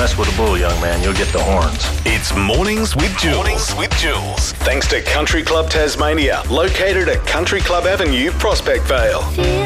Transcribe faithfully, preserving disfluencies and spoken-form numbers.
mess with a bull, young man. You'll get the horns. It's Mornings with Jules. Mornings with Jules. Thanks to Country Club Tasmania, located at Country Club Avenue, Prospect Vale.